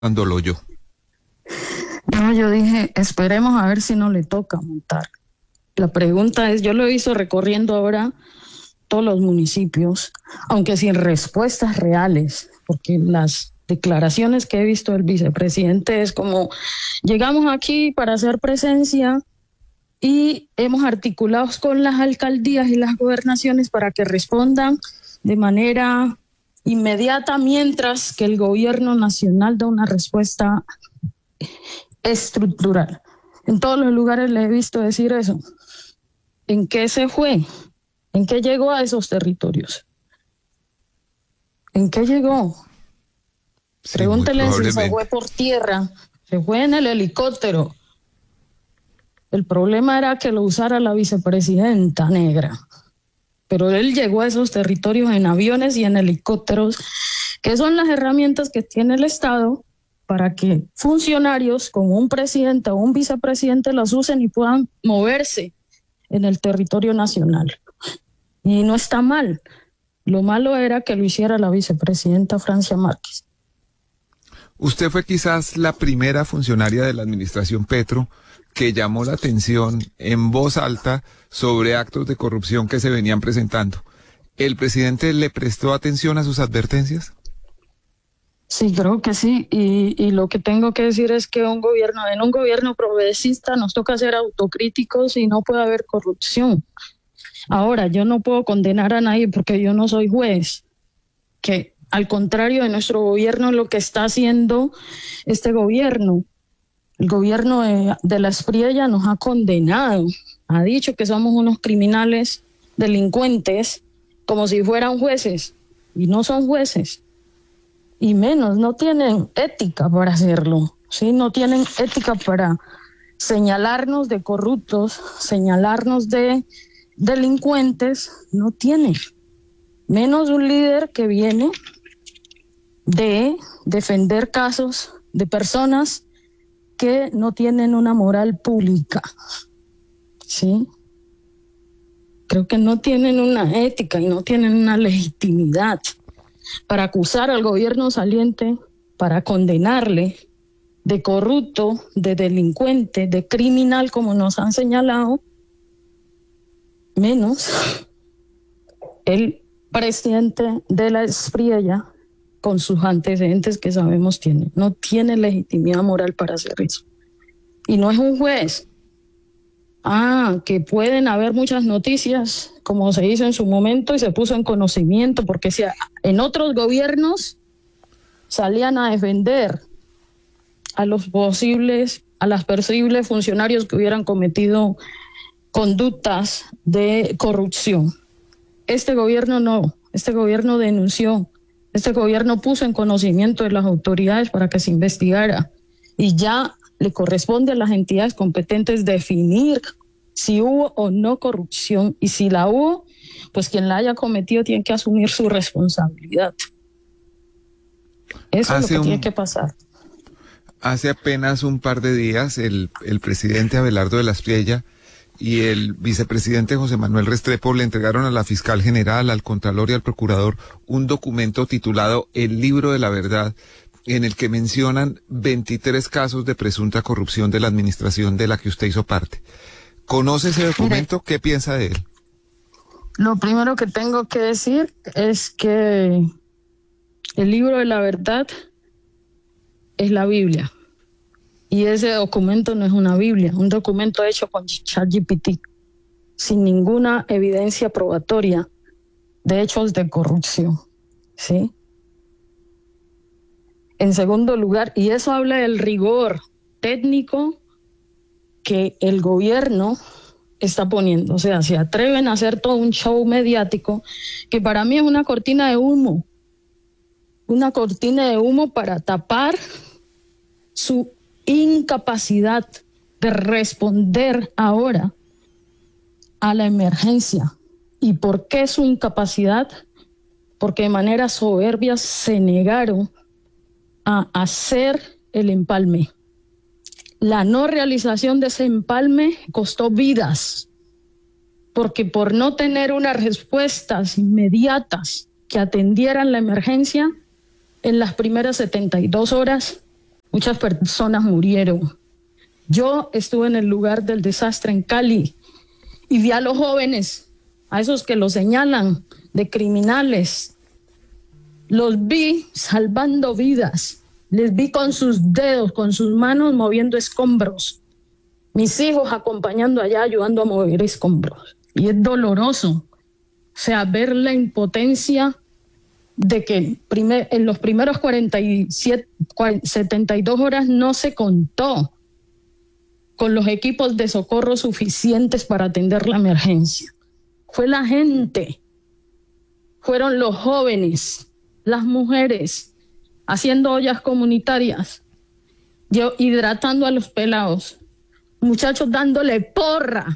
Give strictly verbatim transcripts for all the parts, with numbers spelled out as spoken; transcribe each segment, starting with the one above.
montándolo yo. No, yo dije, esperemos a ver si no le toca montar. La pregunta es, yo lo he visto recorriendo ahora todos los municipios, aunque sin respuestas reales, porque las declaraciones que he visto del vicepresidente es como, llegamos aquí para hacer presencia y hemos articulado con las alcaldías y las gobernaciones para que respondan de manera inmediata, mientras que el gobierno nacional da una respuesta estructural. En todos los lugares le he visto decir eso. ¿En qué se fue? ¿En qué llegó a esos territorios? ¿En qué llegó? Sí, pregúntele si se fue por tierra, se fue en el helicóptero. El problema era que lo usara la vicepresidenta negra, pero él llegó a esos territorios en aviones y en helicópteros, que son las herramientas que tiene el Estado para que funcionarios como un presidente o un vicepresidente las usen y puedan moverse en el territorio nacional. Y no está mal. Lo malo era que lo hiciera la vicepresidenta Francia Márquez. Usted fue quizás la primera funcionaria de la administración Petro que llamó la atención en voz alta sobre actos de corrupción que se venían presentando. ¿El presidente le prestó atención a sus advertencias? Sí, creo que sí. Y, y lo que tengo que decir es que un gobierno, en un gobierno progresista nos toca ser autocríticos y no puede haber corrupción. Ahora, yo no puedo condenar a nadie porque yo no soy juez, que al contrario de nuestro gobierno, lo que está haciendo este gobierno, el gobierno de, de la Espriella nos ha condenado, ha dicho que somos unos criminales delincuentes como si fueran jueces, y no son jueces, y menos, no tienen ética para hacerlo, ¿sí? No tienen ética para señalarnos de corruptos, señalarnos de delincuentes, no tienen, menos un líder que viene de defender casos de personas que no tienen una moral pública, ¿sí? Creo que no tienen una ética y no tienen una legitimidad para acusar al gobierno saliente, para condenarle de corrupto, de delincuente, de criminal, como nos han señalado, menos el presidente de la Espriella, con sus antecedentes que sabemos tiene. No tiene legitimidad moral para hacer eso. Y no es un juez. Ah, que pueden haber muchas noticias, como se hizo en su momento y se puso en conocimiento, porque si en otros gobiernos salían a defender a los posibles, a las posibles funcionarios que hubieran cometido conductas de corrupción. Este gobierno no, este gobierno denunció. Este gobierno puso en conocimiento de las autoridades para que se investigara y ya le corresponde a las entidades competentes definir si hubo o no corrupción, y si la hubo, pues quien la haya cometido tiene que asumir su responsabilidad. Eso hace es lo que un, tiene que pasar. Hace apenas un par de días el, el presidente Abelardo de la Espriella y el vicepresidente José Manuel Restrepo le entregaron a la fiscal general, al contralor y al procurador un documento titulado El Libro de la Verdad, en el que mencionan veintitrés casos de presunta corrupción de la administración de la que usted hizo parte. ¿Conoce ese documento? Mire, ¿qué piensa de él? Lo primero que tengo que decir es que el Libro de la Verdad es la Biblia. Y ese documento no es una Biblia, un documento hecho con ChatGPT, sin ninguna evidencia probatoria de hechos de corrupción, ¿sí? En segundo lugar, y eso habla del rigor técnico que el gobierno está poniendo. O sea, se atreven a hacer todo un show mediático que para mí es una cortina de humo, una cortina de humo para tapar su incapacidad de responder ahora a la emergencia. ¿Y por qué su incapacidad? Porque de manera soberbia se negaron a hacer el empalme. La no realización de ese empalme costó vidas, porque por no tener unas respuestas inmediatas que atendieran la emergencia, en las primeras setenta y dos horas muchas personas murieron. Yo estuve en el lugar del desastre en Cali y vi a los jóvenes, a esos que los señalan de criminales, los vi salvando vidas, les vi con sus dedos, con sus manos moviendo escombros, mis hijos acompañando allá, ayudando a mover escombros. Y es doloroso, o sea, ver la impotencia de que primer, en los primeros cuarenta y siete, setenta y dos horas no se contó con los equipos de socorro suficientes para atender la emergencia. Fue la gente, fueron los jóvenes, las mujeres, haciendo ollas comunitarias, hidratando a los pelados, muchachos dándole porra,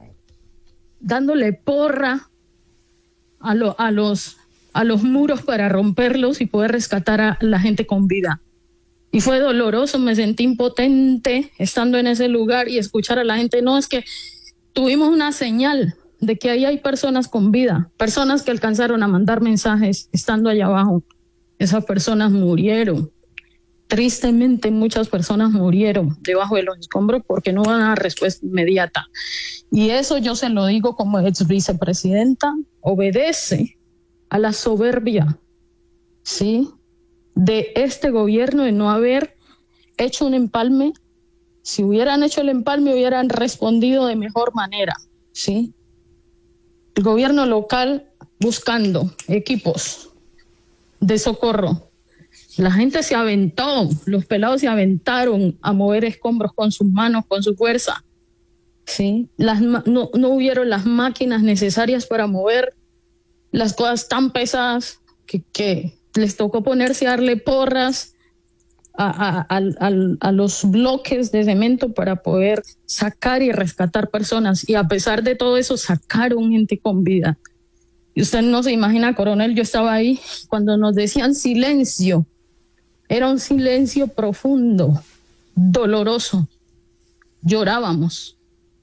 dándole porra a, lo, a, los, a los muros para romperlos y poder rescatar a la gente con vida. Y fue doloroso, me sentí impotente estando en ese lugar y escuchar a la gente. No, es que tuvimos una señal de que ahí hay personas con vida, personas que alcanzaron a mandar mensajes estando allá abajo. Esas personas murieron. Tristemente muchas personas murieron debajo de los escombros porque no van a dar respuesta inmediata. Y eso yo se lo digo como ex vicepresidenta, obedece a la soberbia, ¿sí?, de este gobierno de no haber hecho un empalme. Si hubieran hecho el empalme, hubieran respondido de mejor manera, ¿sí? El gobierno local buscando equipos de socorro. La gente se aventó, los pelados se aventaron a mover escombros con sus manos, con su fuerza, ¿sí? Las, no, no hubieron las máquinas necesarias para mover las cosas tan pesadas que... que les tocó ponerse a darle porras a, a, a, a, a los bloques de cemento para poder sacar y rescatar personas. Y a pesar de todo eso, sacaron gente con vida. Y usted no se imagina, coronel, yo estaba ahí cuando nos decían silencio. Era un silencio profundo, doloroso. Llorábamos.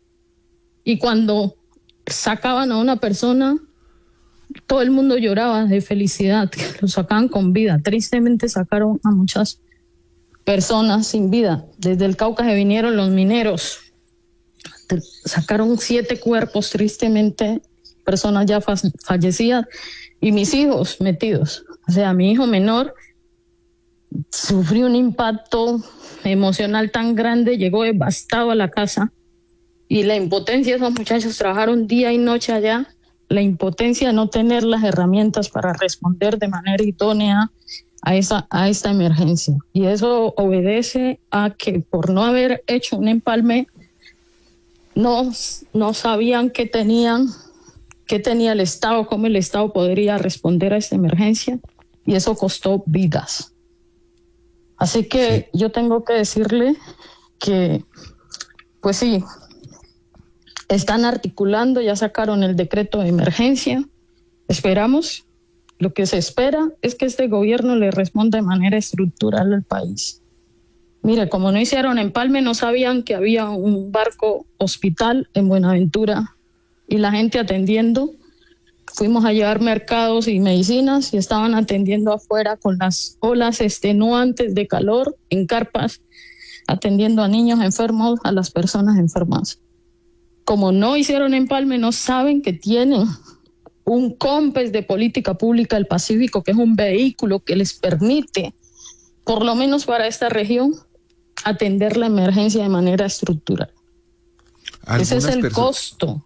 Y cuando sacaban a una persona, todo el mundo lloraba de felicidad, que lo sacaban con vida. Tristemente sacaron a muchas personas sin vida. Desde el Cauca se vinieron los mineros, sacaron siete cuerpos, tristemente, personas ya fa- fallecidas, y mis hijos metidos. O sea, mi hijo menor sufrió un impacto emocional tan grande, llegó devastado a la casa, y la impotencia, esos muchachos trabajaron día y noche allá, la impotencia de no tener las herramientas para responder de manera idónea a esa a esta emergencia. Y eso obedece a que por no haber hecho un empalme, no, no sabían qué tenían, qué tenía el Estado, cómo el Estado podría responder a esta emergencia, y eso costó vidas. Así que sí, yo tengo que decirle que, pues sí, están articulando, ya sacaron el decreto de emergencia. Esperamos, lo que se espera es que este gobierno le responda de manera estructural al país. Mire, como no hicieron empalme, no sabían que había un barco hospital en Buenaventura y la gente atendiendo. Fuimos a llevar mercados y medicinas y estaban atendiendo afuera con las olas extenuantes de calor en carpas, atendiendo a niños enfermos, a las personas enfermas. Como no hicieron empalme, no saben que tienen un COMPES de política pública del Pacífico, que es un vehículo que les permite, por lo menos para esta región, atender la emergencia de manera estructural. Ese es el perso- costo.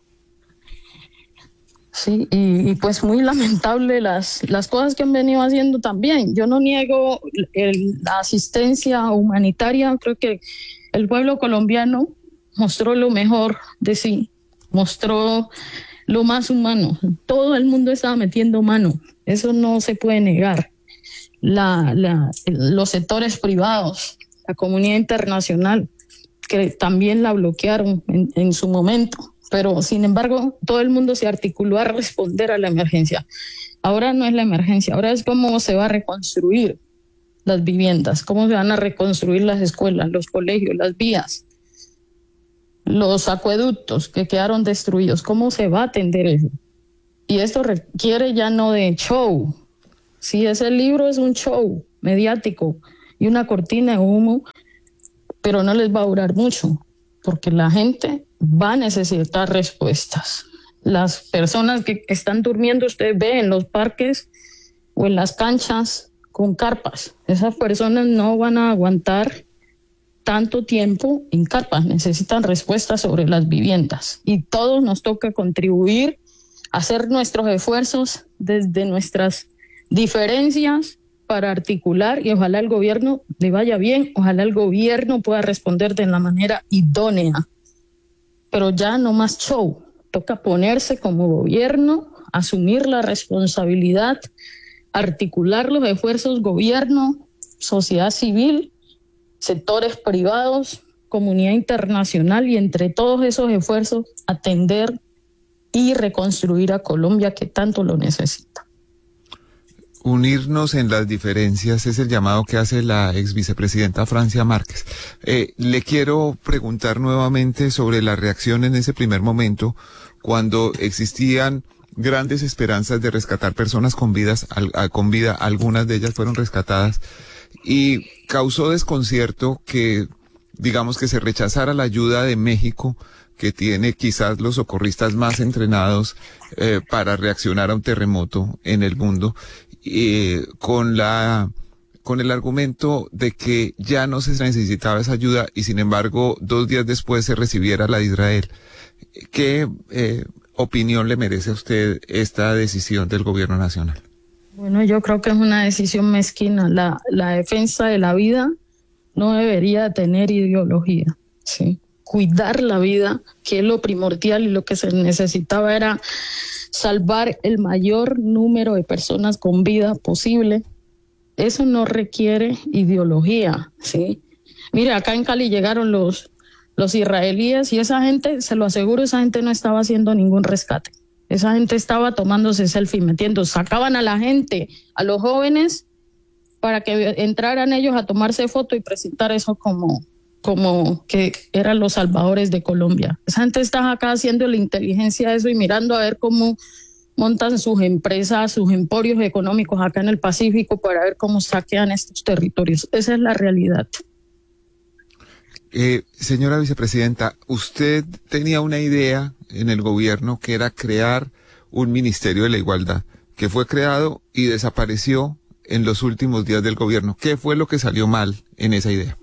Sí, y, y pues muy lamentable las, las cosas que han venido haciendo también. Yo no niego el, la asistencia humanitaria, creo que el pueblo colombiano mostró lo mejor de sí, mostró lo más humano. Todo el mundo estaba metiendo mano, eso no se puede negar. La, la, los sectores privados, la comunidad internacional, que también la bloquearon en, en su momento, pero sin embargo todo el mundo se articuló a responder a la emergencia. Ahora no es la emergencia, ahora es cómo se va a reconstruir las viviendas, cómo se van a reconstruir las escuelas, los colegios, las vías, los acueductos que quedaron destruidos, cómo se va a atender eso. Y esto requiere ya no de show. Si ese libro es un show mediático y una cortina de humo, pero no les va a durar mucho, porque la gente va a necesitar respuestas. Las personas que están durmiendo, usted ve en los parques o en las canchas con carpas, esas personas no van a aguantar tanto tiempo en carpas, necesitan respuestas sobre las viviendas y todos nos toca contribuir a hacer nuestros esfuerzos desde nuestras diferencias para articular, y ojalá el gobierno le vaya bien, ojalá el gobierno pueda responder de la manera idónea, pero ya no más show, toca ponerse como gobierno, asumir la responsabilidad, articular los esfuerzos gobierno, sociedad civil, sectores privados, comunidad internacional, y entre todos esos esfuerzos atender y reconstruir a Colombia, que tanto lo necesita. Unirnos en las diferencias es el llamado que hace la ex vicepresidenta Francia Márquez. Eh, le quiero preguntar nuevamente sobre la reacción en ese primer momento, cuando existían grandes esperanzas de rescatar personas con vidas, al, a, con vida, algunas de ellas fueron rescatadas, y causó desconcierto que, digamos, que se rechazara la ayuda de México, que tiene quizás los socorristas más entrenados eh, para reaccionar a un terremoto en el mundo, eh, con la con el argumento de que ya no se necesitaba esa ayuda, y sin embargo dos días después se recibiera la de Israel. ¿Qué eh, opinión le merece a usted esta decisión del gobierno nacional? Bueno, yo creo que es una decisión mezquina. La, la defensa de la vida no debería tener ideología, ¿sí? Cuidar la vida, que es lo primordial, y lo que se necesitaba era salvar el mayor número de personas con vida posible. Eso no requiere ideología, ¿sí? Mire, acá en Cali llegaron los, los israelíes, y esa gente, se lo aseguro, esa gente no estaba haciendo ningún rescate. Esa gente estaba tomándose selfie, metiendo, sacaban a la gente, a los jóvenes, para que entraran ellos a tomarse foto y presentar eso como, como que eran los salvadores de Colombia. Esa gente está acá haciendo la inteligencia de eso y mirando a ver cómo montan sus empresas, sus emporios económicos acá en el Pacífico, para ver cómo saquean estos territorios. Esa es la realidad. Eh, señora vicepresidenta, usted tenía una idea en el gobierno que era crear un Ministerio de la Igualdad, que fue creado y desapareció en los últimos días del gobierno. ¿Qué fue lo que salió mal en esa idea?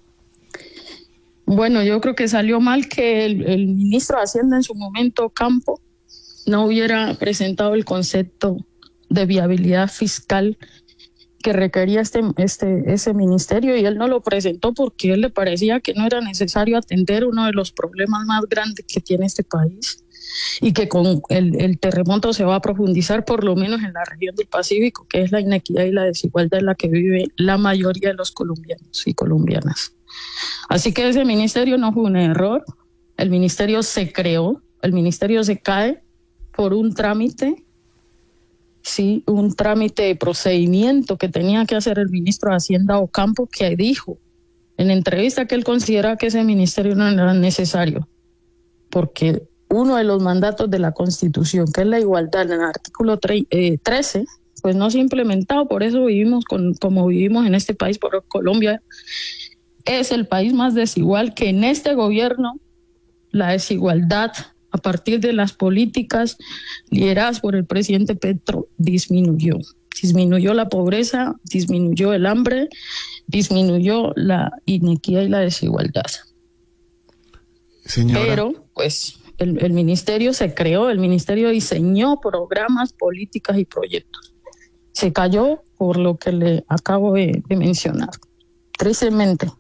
Bueno, yo creo que salió mal que el, el ministro de Hacienda en su momento, Campo, no hubiera presentado el concepto de viabilidad fiscal que requería este, este, ese ministerio, y él no lo presentó porque a él le parecía que no era necesario atender uno de los problemas más grandes que tiene este país, y que con el, el terremoto se va a profundizar, por lo menos en la región del Pacífico, que es la inequidad y la desigualdad en la que vive la mayoría de los colombianos y colombianas. Así que ese ministerio no fue un error, el ministerio se creó, el ministerio se cae por un trámite, sí, un trámite de procedimiento que tenía que hacer el ministro de Hacienda Ocampo, que dijo en entrevista que él consideraba que ese ministerio no era necesario, porque uno de los mandatos de la Constitución, que es la igualdad, en el artículo trece, pues no se ha implementado. Por eso vivimos con, como vivimos en este país, porque Colombia es el país más desigual, que en este gobierno la desigualdad a partir de las políticas lideradas por el presidente Petro disminuyó. Disminuyó la pobreza, disminuyó el hambre, disminuyó la inequidad y la desigualdad. Señora. Pero, pues, el, el ministerio se creó, el ministerio diseñó programas, políticas y proyectos. Se cayó por lo que le acabo de, de mencionar, tristemente.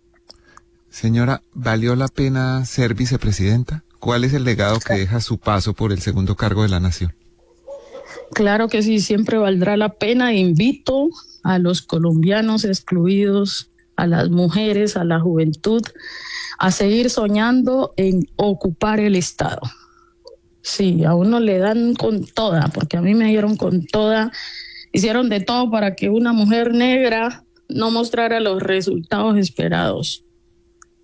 Señora, ¿valió la pena ser vicepresidenta? ¿Cuál es el legado que deja su paso por el segundo cargo de la nación? Claro que sí, siempre valdrá la pena. Invito a los colombianos excluidos, a las mujeres, a la juventud, a seguir soñando en ocupar el Estado. Sí, a uno le dan con toda, porque a mí me dieron con toda. Hicieron de todo para que una mujer negra no mostrara los resultados esperados.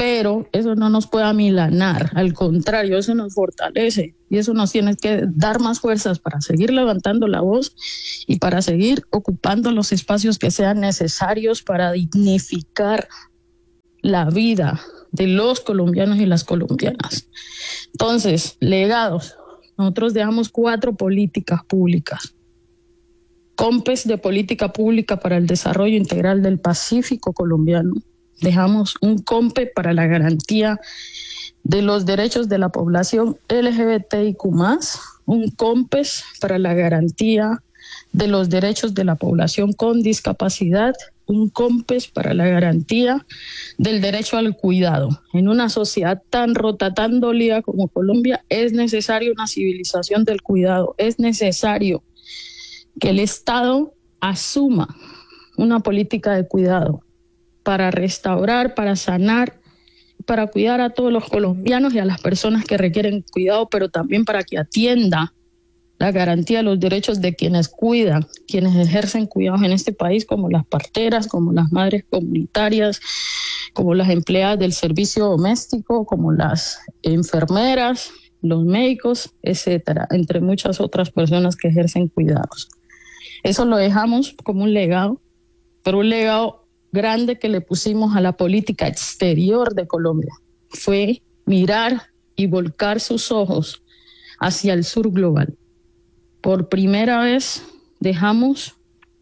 pero eso no nos puede amilanar, al contrario, eso nos fortalece y eso nos tiene que dar más fuerzas para seguir levantando la voz y para seguir ocupando los espacios que sean necesarios para dignificar la vida de los colombianos y las colombianas. Entonces, legados, nosotros dejamos cuatro políticas públicas. COMPES de política pública para el desarrollo integral del Pacífico colombiano. Dejamos un COMPE para la garantía de los derechos de la población L G B T I Q más, un COMPES para la garantía de los derechos de la población con discapacidad, un COMPES para la garantía del derecho al cuidado. En una sociedad tan rota, tan dolida como Colombia, es necesario una civilización del cuidado, es necesario que el Estado asuma una política de cuidado para restaurar, para sanar, para cuidar a todos los colombianos y a las personas que requieren cuidado, pero también para que atienda la garantía de los derechos de quienes cuidan, quienes ejercen cuidados en este país, como las parteras, como las madres comunitarias, como las empleadas del servicio doméstico, como las enfermeras, los médicos, etcétera, entre muchas otras personas que ejercen cuidados. Eso lo dejamos como un legado, pero un legado grande que le pusimos a la política exterior de Colombia fue mirar y volcar sus ojos hacia el sur global. Por primera vez dejamos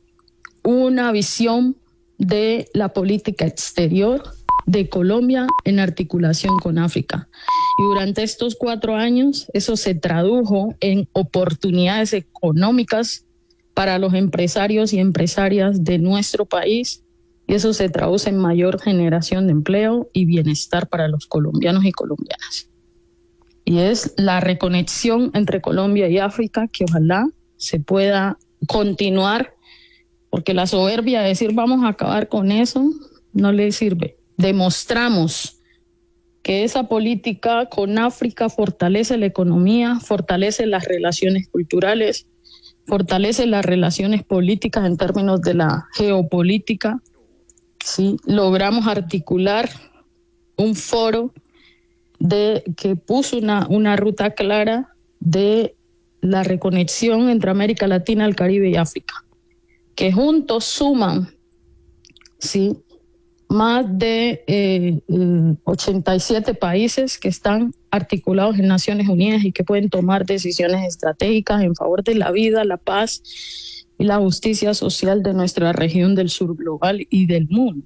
una visión de la política exterior de Colombia en articulación con África. Y durante estos cuatro años eso se tradujo en oportunidades económicas para los empresarios y empresarias de nuestro país, y eso se traduce en mayor generación de empleo y bienestar para los colombianos y colombianas. Y es la reconexión entre Colombia y África que ojalá se pueda continuar, porque la soberbia de decir vamos a acabar con eso no le sirve. Demostramos que esa política con África fortalece la economía, fortalece las relaciones culturales, fortalece las relaciones políticas en términos de la geopolítica. Sí, logramos articular un foro de, que puso una, una ruta clara de la reconexión entre América Latina, el Caribe y África, que juntos suman, sí, más de eh, ochenta y siete países que están articulados en Naciones Unidas y que pueden tomar decisiones estratégicas en favor de la vida, la paz y la justicia social de nuestra región del sur global y del mundo.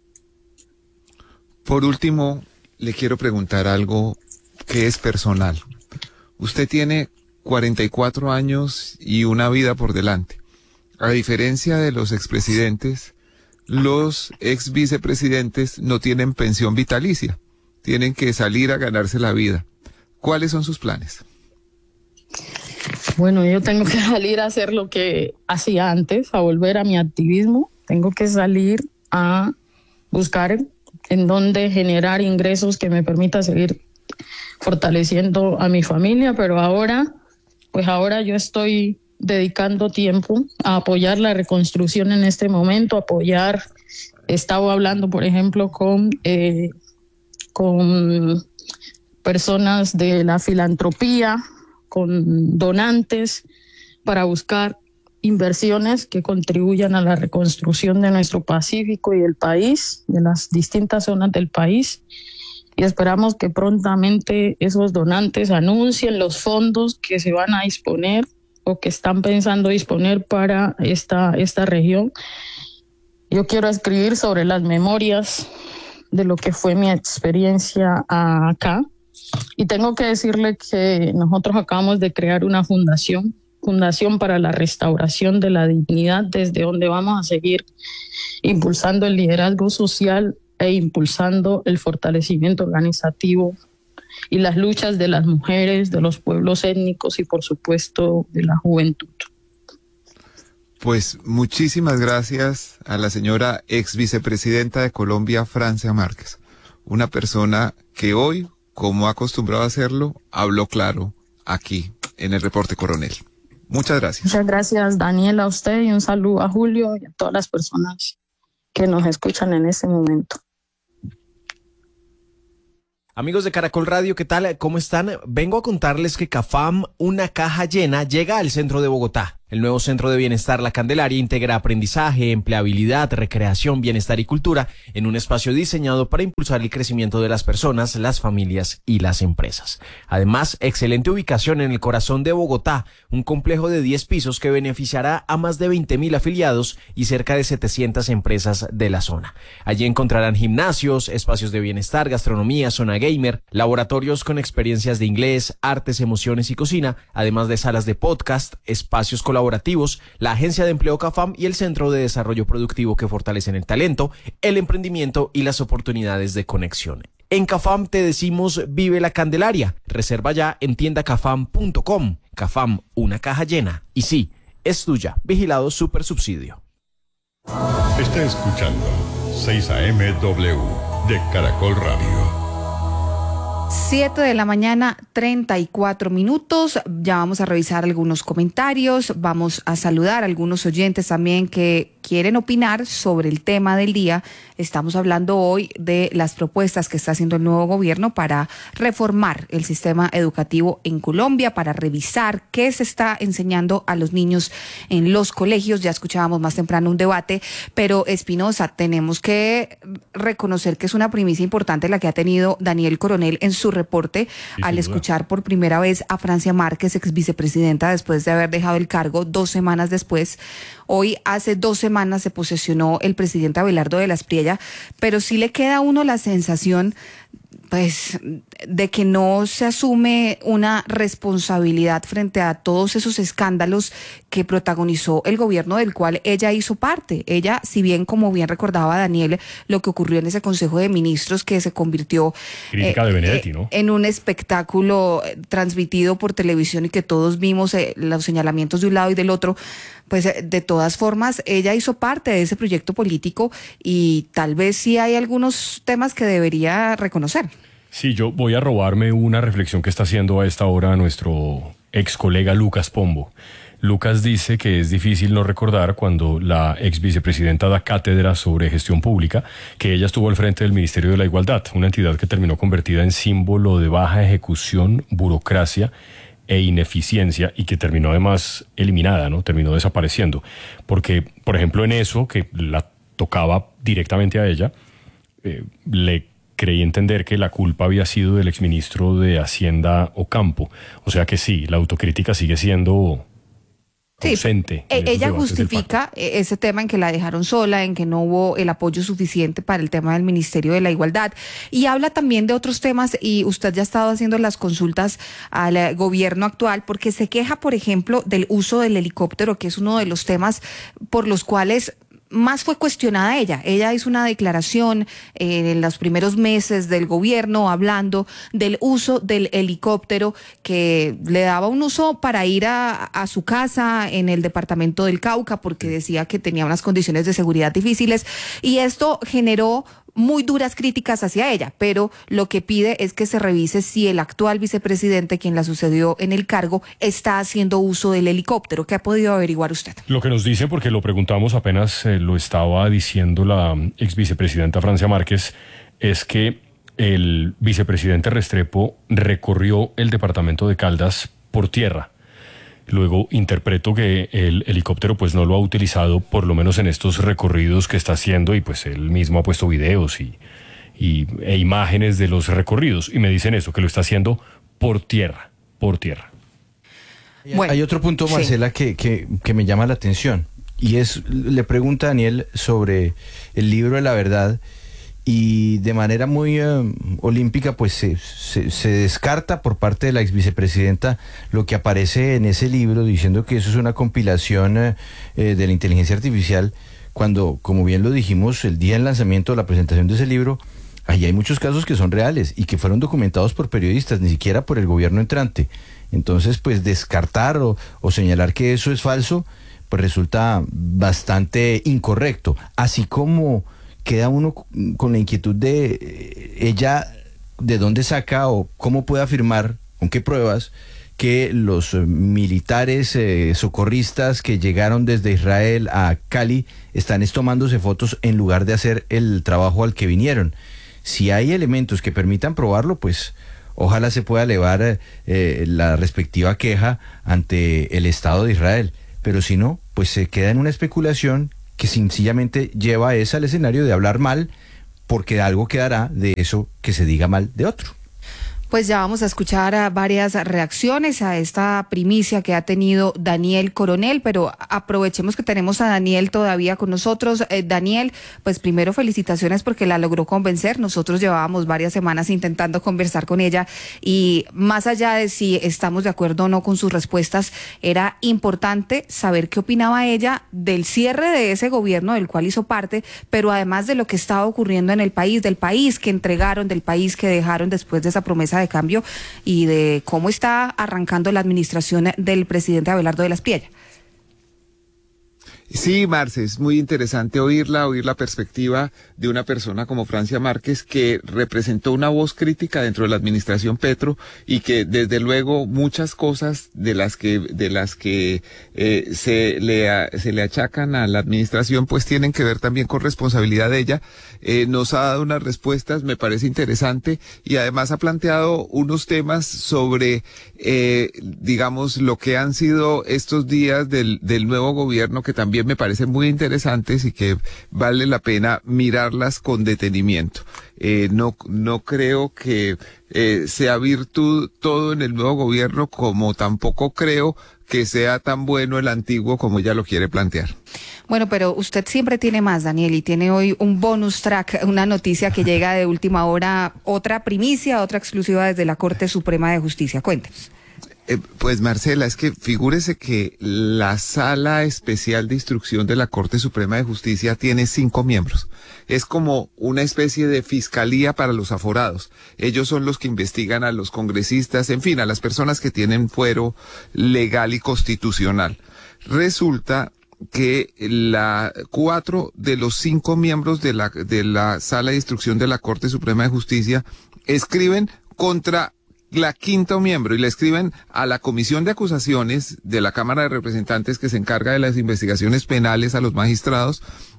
Por último, le quiero preguntar algo que es personal. Usted tiene cuarenta y cuatro años y una vida por delante. A diferencia de los expresidentes, los ex vicepresidentes no tienen pensión vitalicia. Tienen que salir a ganarse la vida. ¿Cuáles son sus planes? Bueno, yo tengo que salir a hacer lo que hacía antes, a volver a mi activismo. Tengo que salir a buscar en dónde generar ingresos que me permita seguir fortaleciendo a mi familia, pero ahora, pues ahora yo estoy dedicando tiempo a apoyar la reconstrucción en este momento, apoyar, he estado hablando, por ejemplo, con, eh, con personas de la filantropía, con donantes, para buscar inversiones que contribuyan a la reconstrucción de nuestro Pacífico y el país, de las distintas zonas del país. Y esperamos que prontamente esos donantes anuncien los fondos que se van a disponer o que están pensando disponer para esta, esta región. Yo quiero escribir sobre las memorias de lo que fue mi experiencia acá. Y tengo que decirle que nosotros acabamos de crear una fundación, Fundación para la Restauración de la Dignidad, desde donde vamos a seguir impulsando el liderazgo social e impulsando el fortalecimiento organizativo y las luchas de las mujeres, de los pueblos étnicos y, por supuesto, de la juventud. Pues muchísimas gracias a la señora ex vicepresidenta de Colombia, Francia Márquez, una persona que hoy, como ha acostumbrado a hacerlo, habló claro aquí en el Reporte Coronel. Muchas gracias. Muchas gracias, Daniel, a usted, y un saludo a Julio y a todas las personas que nos escuchan en este momento. Amigos de Caracol Radio, ¿qué tal? ¿Cómo están? Vengo a contarles que CAFAM, una caja llena, llega al centro de Bogotá. El nuevo Centro de Bienestar La Candelaria integra aprendizaje, empleabilidad, recreación, bienestar y cultura en un espacio diseñado para impulsar el crecimiento de las personas, las familias y las empresas. Además, excelente ubicación en el corazón de Bogotá, un complejo de diez pisos que beneficiará a más de veinte mil afiliados y cerca de setecientas empresas de la zona. Allí encontrarán gimnasios, espacios de bienestar, gastronomía, zona gamer, laboratorios con experiencias de inglés, artes, emociones y cocina, además de salas de podcast, espacios colaborativos, la Agencia de Empleo CAFAM y el Centro de Desarrollo Productivo que fortalecen el talento, el emprendimiento y las oportunidades de conexión. En CAFAM te decimos vive la Candelaria. Reserva ya en tienda cafam punto com. CAFAM, una caja llena. Y sí, es tuya. Vigilado Super Subsidio. Está escuchando seis A M W de Caracol Radio. siete de la mañana, treinta y cuatro minutos. Ya vamos a revisar algunos comentarios. Vamos a saludar a algunos oyentes también que quieren opinar sobre el tema del día. Estamos hablando hoy de las propuestas que está haciendo el nuevo gobierno para reformar el sistema educativo en Colombia, para revisar qué se está enseñando a los niños en los colegios. Ya escuchábamos más temprano un debate, pero Espinosa, tenemos que reconocer que es una primicia importante la que ha tenido Daniel Coronel en su reporte, sí, al escuchar por primera vez a Francia Márquez, ex vicepresidenta, después de haber dejado el cargo dos semanas después. Hoy, hace dos semanas, se posesionó el presidente Abelardo de la Espriella, pero sí le queda a uno la sensación, pues, de que no se asume una responsabilidad frente a todos esos escándalos que protagonizó el gobierno del cual ella hizo parte. Ella, si bien, como bien recordaba Daniel, lo que ocurrió en ese Consejo de Ministros que se convirtió Crítica eh, de Benedetti, ¿no? en un espectáculo transmitido por televisión y que todos vimos eh, los señalamientos de un lado y del otro, pues de todas formas ella hizo parte de ese proyecto político y tal vez sí hay algunos temas que debería reconocer. Sí, yo voy a robarme una reflexión que está haciendo a esta hora nuestro ex colega Lucas Pombo. Lucas dice que es difícil no recordar cuando la ex vicepresidenta da cátedra sobre gestión pública, que ella estuvo al frente del Ministerio de la Igualdad, una entidad que terminó convertida en símbolo de baja ejecución, burocracia e ineficiencia y que terminó además eliminada, ¿no? Terminó desapareciendo. Porque, por ejemplo, en eso, que la tocaba directamente a ella, eh, le creí entender que la culpa había sido del exministro de Hacienda Ocampo. O sea que sí, la autocrítica sigue siendo ausente. Sí, ella justifica ese tema en que la dejaron sola, en que no hubo el apoyo suficiente para el tema del Ministerio de la Igualdad. Y habla también de otros temas, y usted ya ha estado haciendo las consultas al gobierno actual, porque se queja, por ejemplo, del uso del helicóptero, que es uno de los temas por los cuales más fue cuestionada ella. Ella hizo una declaración eh, en los primeros meses del gobierno hablando del uso del helicóptero, que le daba un uso para ir a, a su casa en el departamento del Cauca, porque decía que tenía unas condiciones de seguridad difíciles, y esto generó muy duras críticas hacia ella, pero lo que pide es que se revise si el actual vicepresidente, quien la sucedió en el cargo, está haciendo uso del helicóptero. ¿Qué ha podido averiguar usted? Lo que nos dice, porque lo preguntamos apenas eh, lo estaba diciendo la ex vicepresidenta Francia Márquez, es que el vicepresidente Restrepo recorrió el departamento de Caldas por tierra. Luego interpreto que el helicóptero pues no lo ha utilizado, por lo menos en estos recorridos que está haciendo, y pues él mismo ha puesto videos y, y e imágenes de los recorridos, y me dicen eso, que lo está haciendo por tierra, por tierra. Bueno, hay otro punto, Marcela, sí, que, que, que me llama la atención, y es, le pregunta a Daniel sobre el libro de la verdad, y de manera muy uh, olímpica pues se, se, se descarta por parte de la ex vicepresidenta lo que aparece en ese libro, diciendo que eso es una compilación uh, eh, de la inteligencia artificial, cuando, como bien lo dijimos, el día del lanzamiento de la presentación de ese libro, ahí hay muchos casos que son reales y que fueron documentados por periodistas, ni siquiera por el gobierno entrante. Entonces, pues descartar o, o señalar que eso es falso, pues resulta bastante incorrecto, así como queda uno con la inquietud de eh, ella, de dónde saca o cómo puede afirmar, con qué pruebas, que los eh, militares eh, socorristas que llegaron desde Israel a Cali están es tomándose fotos en lugar de hacer el trabajo al que vinieron. Si hay elementos que permitan probarlo, pues ojalá se pueda elevar eh, la respectiva queja ante el Estado de Israel. Pero si no, pues se queda en una especulación que sencillamente lleva a esa al escenario de hablar mal, porque algo quedará de eso que se diga mal de otro. Pues ya vamos a escuchar a varias reacciones a esta primicia que ha tenido Daniel Coronel, pero aprovechemos que tenemos a Daniel todavía con nosotros. Eh, Daniel, pues primero felicitaciones porque la logró convencer. Nosotros llevábamos varias semanas intentando conversar con ella y más allá de si estamos de acuerdo o no con sus respuestas, era importante saber qué opinaba ella del cierre de ese gobierno del cual hizo parte, pero además de lo que estaba ocurriendo en el país, del país que entregaron, del país que dejaron después de esa promesa de cambio y de cómo está arrancando la administración del presidente Abelardo de la Espriella. Sí, Marce, es muy interesante oírla, oír la perspectiva de una persona como Francia Márquez, que representó una voz crítica dentro de la administración Petro y que desde luego muchas cosas de las que de las que eh, se le a, se le achacan a la administración pues tienen que ver también con responsabilidad de ella. Eh, nos ha dado unas respuestas, me parece interesante, y además ha planteado unos temas sobre eh, digamos lo que han sido estos días del del nuevo gobierno, que también me parecen muy interesantes y que vale la pena mirarlas con detenimiento. Eh, no, no creo que eh, sea virtud todo en el nuevo gobierno, como tampoco creo que sea tan bueno el antiguo como ella lo quiere plantear. Bueno, pero usted siempre tiene más, Daniel, y tiene hoy un bonus track, una noticia que llega de última hora, otra primicia, otra exclusiva desde la Corte Suprema de Justicia. Cuéntenos. Eh, pues Marcela, es que figúrese que la Sala Especial de Instrucción de la Corte Suprema de Justicia tiene cinco miembros. Es como una especie de fiscalía para los aforados. Ellos son los que investigan a los congresistas, en fin, a las personas que tienen fuero legal y constitucional. Resulta que la cuatro de los cinco miembros de la de la Sala de Instrucción de la Corte Suprema de Justicia escriben contra la quinto miembro y le escriben a la Comisión de Acusaciones de la Cámara de Representantes, que se encarga de las investigaciones penales a los magistrados,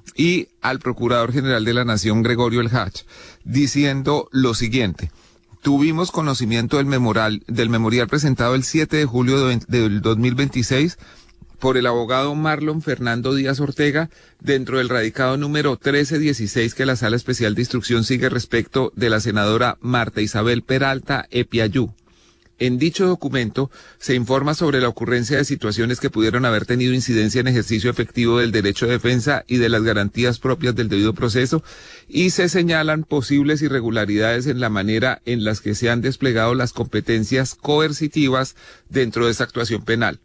y al Procurador General de la Nación, Gregorio El Hach, diciendo lo siguiente: tuvimos conocimiento del memorial, del memorial presentado el siete de julio de, del dos mil veintiséis por el abogado Marlon Fernando Díaz Ortega, dentro del radicado número trece dieciséis que la Sala Especial de Instrucción sigue respecto de la senadora Marta Isabel Peralta Epiayú. En dicho documento se informa sobre la ocurrencia de situaciones que pudieron haber tenido incidencia en ejercicio efectivo del derecho de defensa y de las garantías propias del debido proceso, y se señalan posibles irregularidades en la manera en las que se han desplegado las competencias coercitivas dentro de esta actuación penal,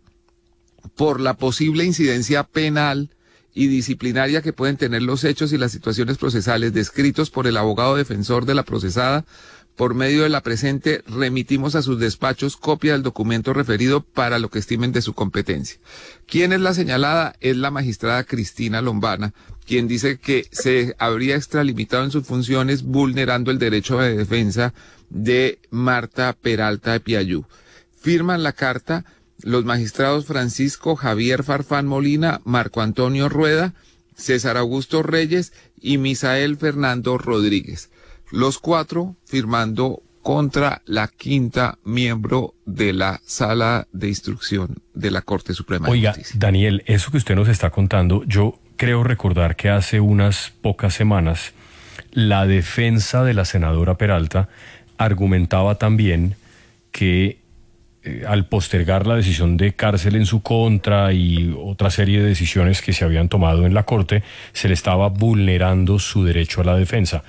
por la posible incidencia penal y disciplinaria que pueden tener los hechos y las situaciones procesales descritos por el abogado defensor de la procesada. Por medio de la presente, remitimos a sus despachos copia del documento referido para lo que estimen de su competencia. ¿Quién es la señalada? Es la magistrada Cristina Lombana, quien dice que se habría extralimitado en sus funciones vulnerando el derecho de defensa de Marta Peralta Epiayú. Firman la carta los magistrados Francisco Javier Farfán Molina, Marco Antonio Rueda, César Augusto Reyes y Misael Fernando Rodríguez. Los cuatro firmando contra la quinta miembro de la Sala de Instrucción de la Corte Suprema de Oiga, Justicia. Daniel, eso que usted nos está contando, yo creo recordar que hace unas pocas semanas la defensa de la senadora Peralta argumentaba también que Eh, al postergar la decisión de cárcel en su contra y otra serie de decisiones que se habían tomado en la Corte, se le estaba vulnerando su derecho a la defensa.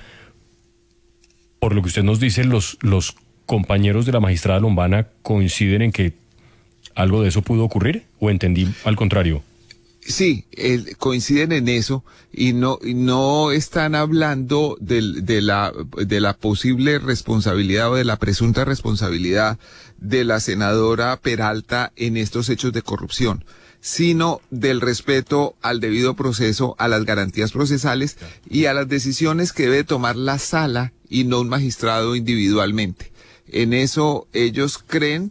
Por lo que usted nos dice, los, los compañeros de la magistrada Lombana coinciden en que algo de eso pudo ocurrir, ¿o entendí al contrario? Sí, eh, coinciden en eso y no y no están hablando del, de la de la posible responsabilidad o de la presunta responsabilidad de la senadora Peralta en estos hechos de corrupción, sino del respeto al debido proceso, a las garantías procesales y a las decisiones que debe tomar la sala y no un magistrado individualmente. En eso ellos creen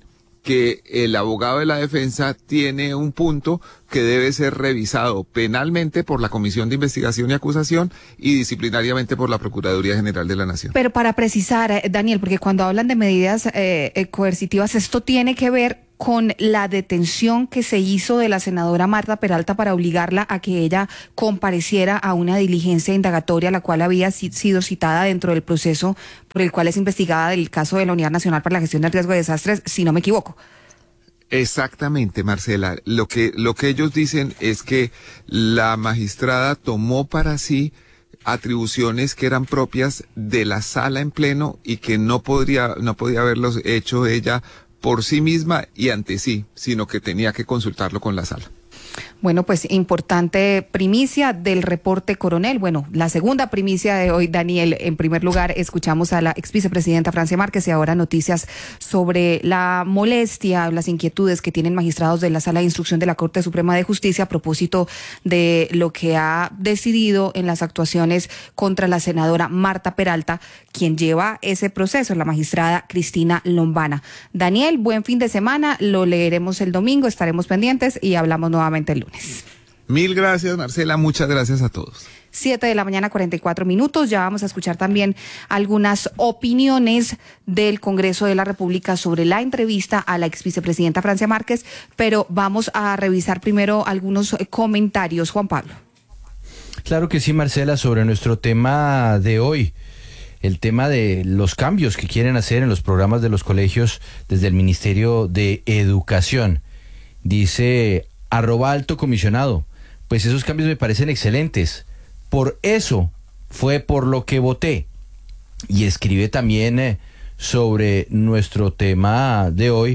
que el abogado de la defensa tiene un punto que debe ser revisado penalmente por la Comisión de Investigación y Acusación y disciplinariamente por la Procuraduría General de la Nación. Pero para precisar, eh, Daniel, porque cuando hablan de medidas eh, eh, coercitivas, esto tiene que ver con la detención que se hizo de la senadora Marta Peralta para obligarla a que ella compareciera a una diligencia indagatoria, la cual había si- sido citada dentro del proceso por el cual es investigada del caso de la Unidad Nacional para la Gestión del Riesgo de Desastres, si no me equivoco. Exactamente, Marcela. Lo que, lo que ellos dicen es que la magistrada tomó para sí atribuciones que eran propias de la sala en pleno y que no podría, no podía haberlos hecho ella por sí misma y ante sí, sino que tenía que consultarlo con la sala. Bueno, pues importante primicia del reporte coronel. Bueno, la segunda primicia de hoy, Daniel. En primer lugar, escuchamos a la ex vicepresidenta Francia Márquez y ahora noticias sobre la molestia, las inquietudes que tienen magistrados de la Sala de Instrucción de la Corte Suprema de Justicia a propósito de lo que ha decidido en las actuaciones contra la senadora Marta Peralta, quien lleva ese proceso, la magistrada Cristina Lombana. Daniel, buen fin de semana. Lo leeremos el domingo, estaremos pendientes y hablamos nuevamente el lunes. Mil gracias, Marcela. Muchas gracias a todos. Siete de la mañana, cuarenta y cuatro minutos. Ya vamos a escuchar también algunas opiniones del Congreso de la República sobre la entrevista a la ex vicepresidenta Francia Márquez, pero vamos a revisar primero algunos comentarios. Juan Pablo. Claro que sí, Marcela, sobre nuestro tema de hoy. El tema de los cambios que quieren hacer en los programas de los colegios desde el Ministerio de Educación. Dice arroba alto comisionado, pues esos cambios me parecen excelentes. Por eso fue por lo que voté. Y escribe también eh, sobre nuestro tema de hoy,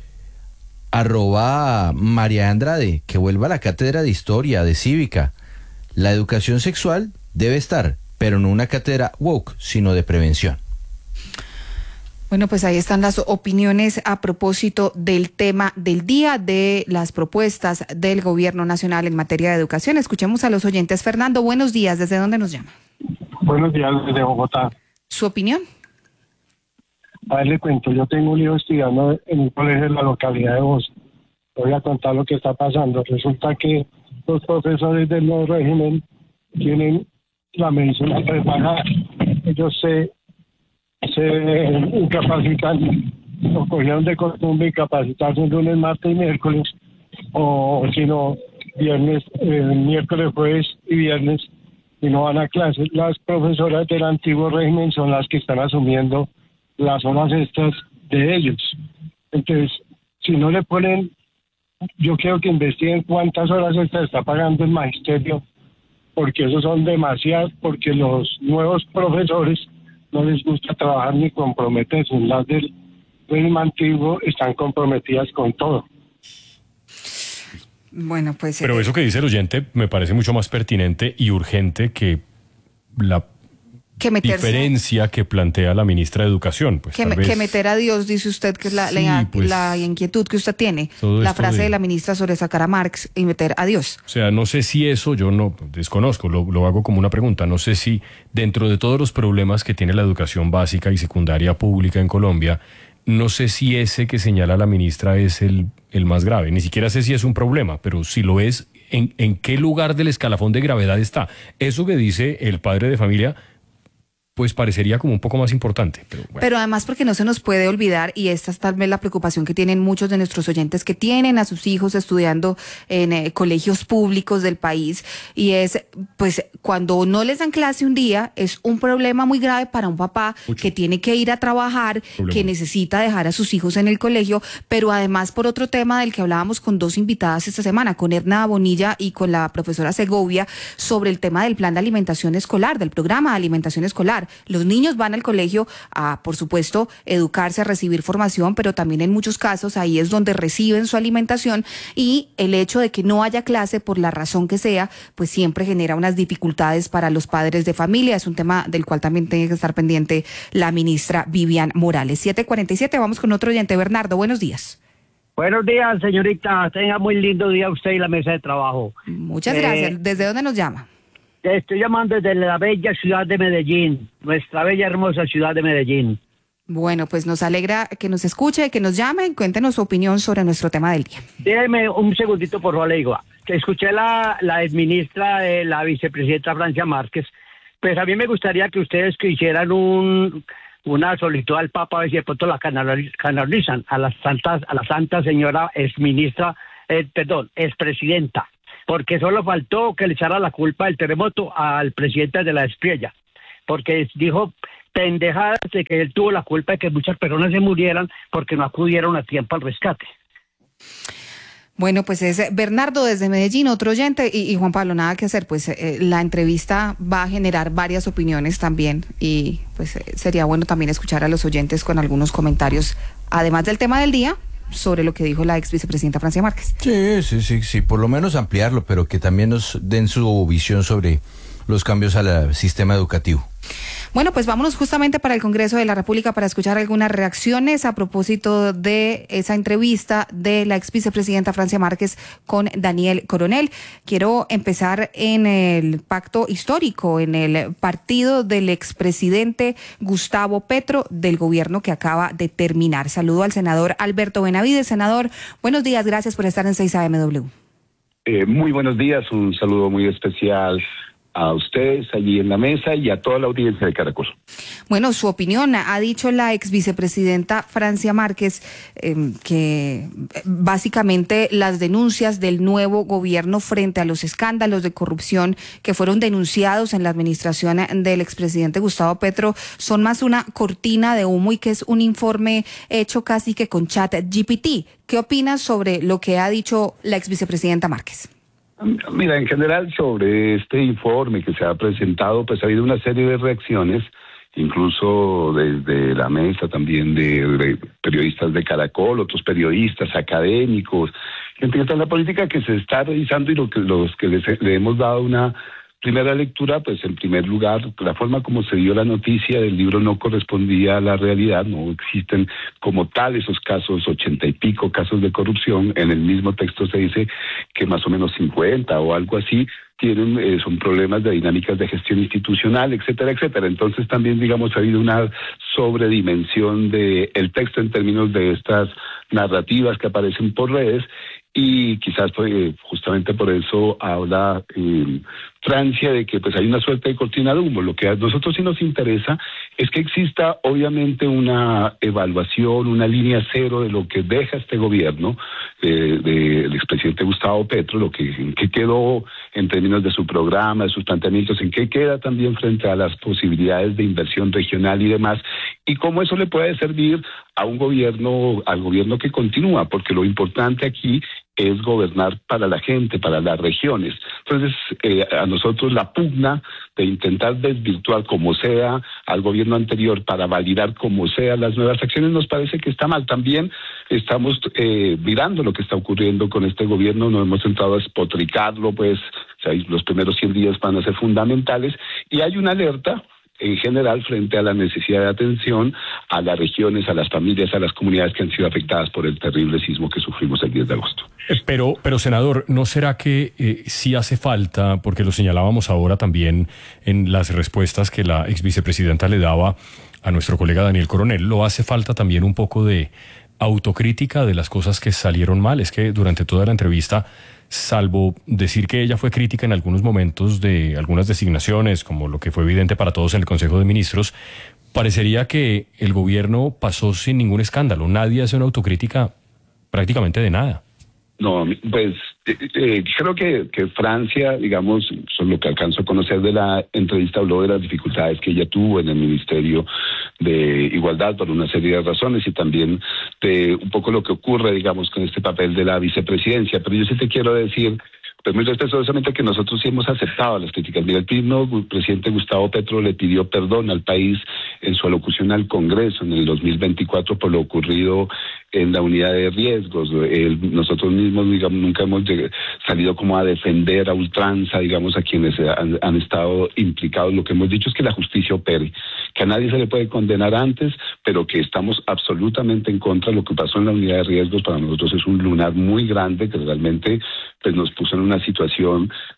arroba María Andrade, que vuelva a la cátedra de historia, de cívica. La educación sexual debe estar, pero no una cátedra woke, sino de prevención. Bueno, pues ahí están las opiniones a propósito del tema del día, de las propuestas del Gobierno Nacional en materia de educación. Escuchemos a los oyentes. Fernando, buenos días. ¿Desde dónde nos llama? Buenos días, desde Bogotá. ¿Su opinión? A ver, le cuento, yo tengo un hijo estudiando en un colegio de la localidad de Bosa. Voy a contar lo que está pasando. Resulta que los profesores del nuevo régimen tienen la medicina preparada. Ellos se, se incapacitan, o cogieron de costumbre incapacitarse un lunes, martes y miércoles, o si no, viernes, eh, miércoles, jueves y viernes, y no van a clases. Las profesoras del antiguo régimen son las que están asumiendo las horas extras de ellos. Entonces, si no le ponen, yo quiero que investiguen cuántas horas extras está pagando el magisterio, porque esos son demasiadas, porque los nuevos profesores no les gusta trabajar ni comprometerse. Las del régimen antiguo están comprometidas con todo. Bueno, pues... Pero eh, eso que dice el oyente me parece mucho más pertinente y urgente que la que meterse, diferencia que plantea la ministra de Educación. Pues, que, tal me, vez... que meter a Dios, dice usted, que es la, Sí, la, pues, la inquietud que usted tiene. todo La esto frase de... de la ministra sobre sacar a Marx y meter a Dios. O sea, no sé si eso, yo no desconozco, lo, lo hago como una pregunta, no sé si dentro de todos los problemas que tiene la educación básica y secundaria pública en Colombia, no sé si ese que señala la ministra es el, el más grave, ni siquiera sé si es un problema, pero si lo es, ¿en, en qué lugar del escalafón de gravedad está? Eso que dice el padre de familia, pues parecería como un poco más importante. Pero, bueno. Pero además porque no se nos puede olvidar, y esta es tal vez la preocupación que tienen muchos de nuestros oyentes que tienen a sus hijos estudiando en eh, colegios públicos del país, y es, pues, cuando no les dan clase un día, es un problema muy grave para un papá Mucho. que tiene que ir a trabajar, problema. que necesita dejar a sus hijos en el colegio, pero además por otro tema del que hablábamos con dos invitadas esta semana, con Edna Bonilla y con la profesora Segovia, sobre el tema del plan de alimentación escolar, del programa de alimentación escolar. Los niños van al colegio a, por supuesto, educarse, a recibir formación, pero también en muchos casos ahí es donde reciben su alimentación, y el hecho de que no haya clase por la razón que sea, pues siempre genera unas dificultades para los padres de familia. Es un tema del cual también tiene que estar pendiente la ministra Vivian Morales. siete cuarenta y siete, vamos con otro oyente. Bernardo, buenos días. Buenos días, señorita. Tenga muy lindo día usted y la mesa de trabajo. Muchas eh, gracias. ¿Desde dónde nos llama? Te estoy llamando desde la bella ciudad de Medellín, nuestra bella hermosa ciudad de Medellín. Bueno, pues nos alegra que nos escuche, que nos llame, cuéntenos su opinión sobre nuestro tema del día. Déjeme un segundito, por favor, le digo. Escuché la, la exministra de la vicepresidenta Francia Márquez. Pues a mí me gustaría que ustedes que hicieran un, una solicitud al Papa, a ver si de pronto la canalizan a la santa, a la santa señora exministra, eh, perdón, expresidenta, porque solo faltó que le echara la culpa del terremoto al presidente de la Espriella, porque dijo pendejadas de que él tuvo la culpa de que muchas personas se murieran porque no acudieron a tiempo al rescate. Bueno, pues es Bernardo desde Medellín, otro oyente, y, y Juan Pablo, nada que hacer, pues eh, la entrevista va a generar varias opiniones también, y pues eh, sería bueno también escuchar a los oyentes con algunos comentarios, además del tema del día, sobre lo que dijo la ex vicepresidenta Francia Márquez. Sí, sí, sí, sí, por lo menos ampliarlo, pero que también nos den su visión sobre los cambios al sistema educativo. Bueno, pues vámonos justamente para el Congreso de la República para escuchar algunas reacciones a propósito de esa entrevista de la ex vicepresidenta Francia Márquez con Daniel Coronel. Quiero empezar en el pacto histórico, en el partido del expresidente Gustavo Petro del gobierno que acaba de terminar. Saludo al senador Alberto Benavides. Senador, buenos días, gracias por estar en seis A M W. Eh, muy buenos días, un saludo muy especial a ustedes allí en la mesa y a toda la audiencia de Caracol. Bueno, su opinión, ha dicho la ex vicepresidenta Francia Márquez eh, que básicamente las denuncias del nuevo gobierno frente a los escándalos de corrupción que fueron denunciados en la administración del expresidente Gustavo Petro son más una cortina de humo y que es un informe hecho casi que con chat G P T. ¿Qué opinas sobre lo que ha dicho la ex vicepresidenta Márquez? Mira, en general sobre este informe que se ha presentado, pues ha habido una serie de reacciones, incluso desde la mesa también de, de periodistas de Caracol, otros periodistas, académicos, gente que está en la política que se está revisando y lo que los que les, le hemos dado una primera lectura, pues en primer lugar, la forma como se dio la noticia del libro no correspondía a la realidad, no existen como tal esos casos, ochenta y pico casos de corrupción, en el mismo texto se dice que más o menos cincuenta o algo así, tienen, eh, son problemas de dinámicas de gestión institucional, etcétera, etcétera. Entonces también, digamos, ha habido una sobredimensión de el texto en términos de estas narrativas que aparecen por redes, y quizás pues, justamente por eso habla eh, Francia de que pues hay una suerte de cortina de humo. Lo que a nosotros sí nos interesa es que exista obviamente una evaluación, una línea cero de lo que deja este gobierno eh, del expresidente Gustavo Petro, lo que, en qué quedó en términos de su programa, de sus planteamientos, en qué queda también frente a las posibilidades de inversión regional y demás, y cómo eso le puede servir a un gobierno, al gobierno que continúa, porque lo importante aquí es gobernar para la gente, para las regiones. Entonces, eh, a nosotros la pugna de intentar desvirtuar como sea al gobierno anterior para validar como sea las nuevas acciones nos parece que está mal. También estamos eh, mirando lo que está ocurriendo con este gobierno, no hemos entrado a espotricarlo, pues o sea, los primeros cien días van a ser fundamentales, y hay una alerta en general frente a la necesidad de atención a las regiones, a las familias, a las comunidades que han sido afectadas por el terrible sismo que sufrimos el diez de agosto. Pero, pero senador, ¿no será que eh, sí hace falta, porque lo señalábamos ahora también en las respuestas que la ex vicepresidenta le daba a nuestro colega Daniel Coronel, ¿lo hace falta también un poco de autocrítica de las cosas que salieron mal? Es que durante toda la entrevista, salvo decir que ella fue crítica en algunos momentos de algunas designaciones, como lo que fue evidente para todos en el Consejo de Ministros, parecería que el gobierno pasó sin ningún escándalo. Nadie hace una autocrítica prácticamente de nada. No, pues eh, eh, creo que, que Francia, digamos, son lo que alcanzo a conocer de la entrevista, habló de las dificultades que ella tuvo en el Ministerio de Igualdad por una serie de razones y también de un poco lo que ocurre, digamos, con este papel de la vicepresidencia. Pero yo sí te quiero decir, pues muy respetuosamente, que nosotros sí hemos aceptado las críticas. Mira, el mismo presidente Gustavo Petro le pidió perdón al país en su alocución al Congreso en el dos mil veinticuatro por lo ocurrido en la unidad de riesgos. El, nosotros mismos, digamos, nunca hemos salido como a defender a ultranza, digamos, a quienes han, han estado implicados. Lo que hemos dicho es que la justicia opere, que a nadie se le puede condenar antes, pero que estamos absolutamente en contra de lo que pasó en la unidad de riesgos. Para nosotros es un lunar muy grande que realmente pues, nos puso en una situación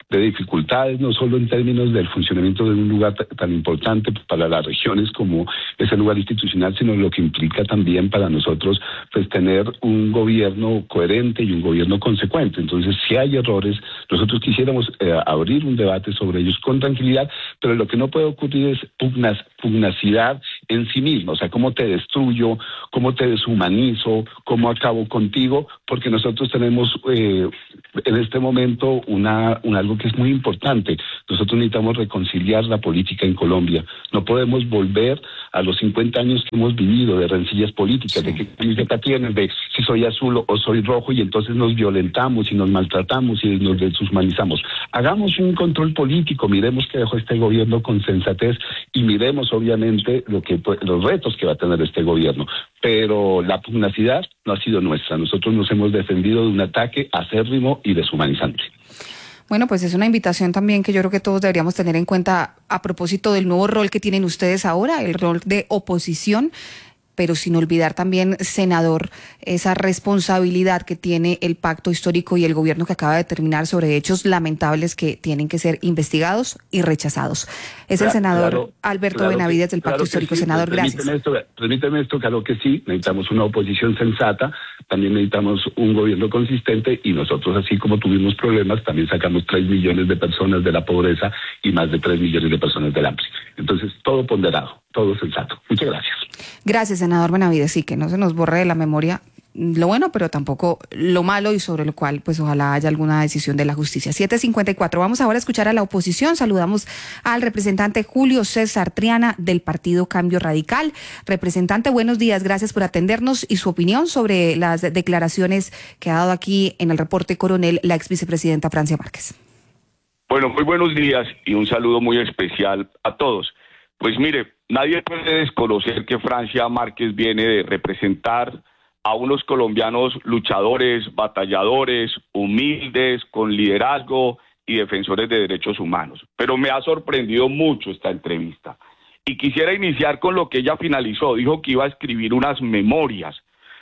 de dificultades, no solo en términos del funcionamiento de un lugar tan importante para las regiones como ese lugar institucional, sino lo que implica también para nosotros pues tener un gobierno coherente y un gobierno consecuente. Entonces, si hay errores, nosotros quisiéramos eh, abrir un debate sobre ellos con tranquilidad, pero lo que no puede ocurrir es pugnas, pugnacidad en sí mismo, o sea, cómo te destruyo, cómo te deshumanizo, cómo acabo contigo, porque nosotros tenemos eh, en este momento una, un algo que es muy importante. Nosotros necesitamos reconciliar la política en Colombia. No podemos volver a los cincuenta años que hemos vivido de rencillas políticas, sí. de qué camiseta tienes, de si soy azul o soy rojo, y entonces nos violentamos y nos maltratamos y nos deshumanizamos. Hagamos un control político, miremos qué dejó este gobierno con sensatez y miremos obviamente lo que los retos que va a tener este gobierno. Pero la pugnacidad no ha sido nuestra. Nosotros nos hemos defendido de un ataque acérrimo y deshumanizante. Bueno, pues es una invitación también que yo creo que todos deberíamos tener en cuenta a propósito del nuevo rol que tienen ustedes ahora, el rol de oposición, pero sin olvidar también, senador, esa responsabilidad que tiene el pacto histórico y el gobierno que acaba de terminar sobre hechos lamentables que tienen que ser investigados y rechazados. Es el senador claro, Alberto claro Benavides que, del pacto claro histórico. Sí, senador, gracias. Permíteme esto, permíteme esto, claro que sí, necesitamos una oposición sensata, también necesitamos un gobierno consistente, y nosotros, así como tuvimos problemas, también sacamos tres millones de personas de la pobreza y más de tres millones de personas del hambre. Entonces, todo ponderado, todo sensato. Muchas gracias. Gracias, senador Benavides. Sí, que no se nos borre de la memoria lo bueno, pero tampoco lo malo, y sobre lo cual pues ojalá haya alguna decisión de la justicia. siete cincuenta y cuatro. Vamos ahora a escuchar a la oposición. Saludamos al representante Julio César Triana del Partido Cambio Radical. Representante, buenos días, gracias por atendernos y su opinión sobre las declaraciones que ha dado aquí en el reporte Coronel la ex vicepresidenta Francia Márquez. Bueno, muy buenos días y un saludo muy especial a todos. Pues mire, nadie puede desconocer que Francia Márquez viene de representar a unos colombianos luchadores, batalladores, humildes, con liderazgo y defensores de derechos humanos. Pero me ha sorprendido mucho esta entrevista. Y quisiera iniciar con lo que ella finalizó. Dijo que iba a escribir unas memorias.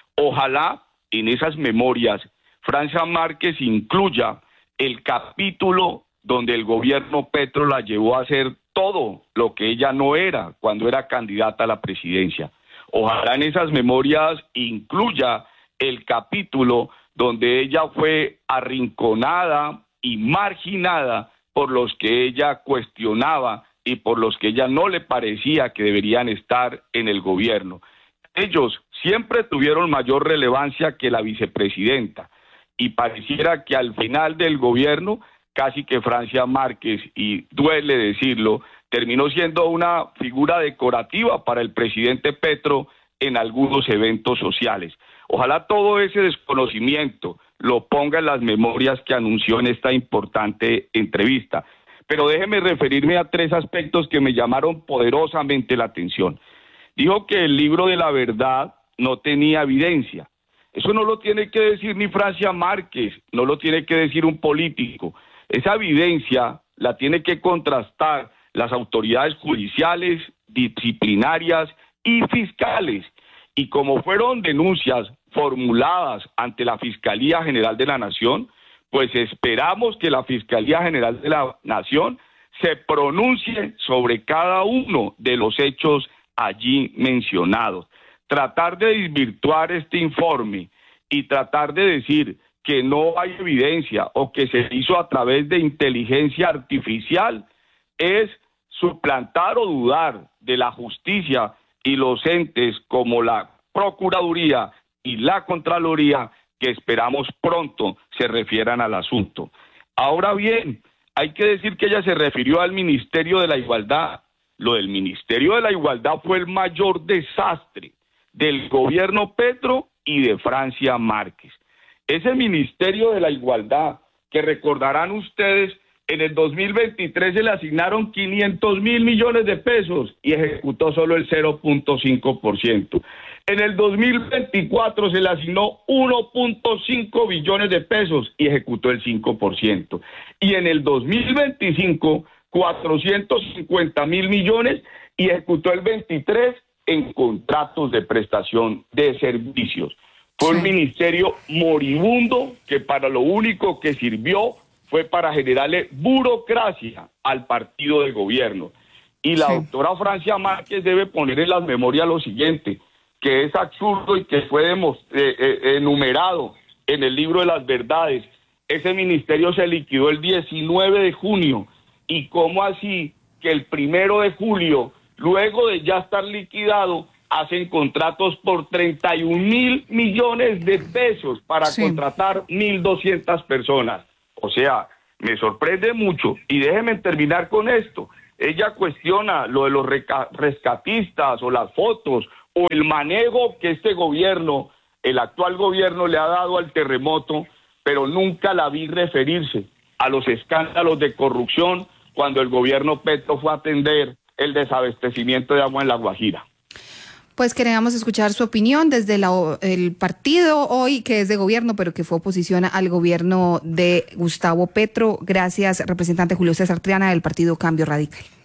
Ojalá en esas memorias Francia Márquez incluya el capítulo donde el gobierno Petro la llevó a hacer todo lo que ella no era cuando era candidata a la presidencia. Ojalá en esas memorias incluya el capítulo donde ella fue arrinconada y marginada por los que ella cuestionaba y por los que ella no le parecía que deberían estar en el gobierno. Ellos siempre tuvieron mayor relevancia que la vicepresidenta, y pareciera que al final del gobierno casi que Francia Márquez, y duele decirlo, terminó siendo una figura decorativa para el presidente Petro en algunos eventos sociales. Ojalá todo ese desconocimiento lo ponga en las memorias que anunció en esta importante entrevista. Pero déjeme referirme a tres aspectos que me llamaron poderosamente la atención. Dijo que el libro de la verdad no tenía evidencia. Eso no lo tiene que decir ni Francia Márquez, no lo tiene que decir un político. Esa evidencia la tiene que contrastar las autoridades judiciales, disciplinarias y fiscales. Y como fueron denuncias formuladas ante la Fiscalía General de la Nación, pues esperamos que la Fiscalía General de la Nación se pronuncie sobre cada uno de los hechos allí mencionados. Tratar de desvirtuar este informe y tratar de decir que no hay evidencia o que se hizo a través de inteligencia artificial es suplantar o dudar de la justicia y los entes como la Procuraduría y la Contraloría, que esperamos pronto se refieran al asunto. Ahora bien, hay que decir que ella se refirió al Ministerio de la Igualdad. Lo del Ministerio de la Igualdad fue el mayor desastre del gobierno Petro y de Francia Márquez. Ese Ministerio de la Igualdad, que recordarán ustedes, en el dos mil veintitrés se le asignaron quinientos mil millones de pesos y ejecutó solo el cero punto cinco por ciento. En el dos mil veinticuatro se le asignó uno punto cinco billones de pesos y ejecutó el cinco por ciento. Y en el dos mil veinticinco, cuatrocientos cincuenta mil millones y ejecutó el veintitrés en contratos de prestación de servicios. Fue un ministerio moribundo que para lo único que sirvió fue para generarle burocracia al partido de gobierno. Y la sí. doctora Francia Márquez debe poner en las memorias lo siguiente, que es absurdo y que fue eh, eh, enumerado en el libro de las verdades. Ese ministerio se liquidó el diecinueve de junio, y cómo así que el primero de julio, luego de ya estar liquidado, hacen contratos por treinta y un mil millones de pesos para sí. contratar mil doscientas personas. O sea, me sorprende mucho. Y déjenme terminar con esto. Ella cuestiona lo de los rescatistas o las fotos o el manejo que este gobierno, el actual gobierno, le ha dado al terremoto, pero nunca la vi referirse a los escándalos de corrupción cuando el gobierno Petro fue a atender el desabastecimiento de agua en La Guajira. Pues queríamos escuchar su opinión desde la, el partido hoy que es de gobierno, pero que fue oposición al gobierno de Gustavo Petro. Gracias, representante Julio César Triana del partido Cambio Radical.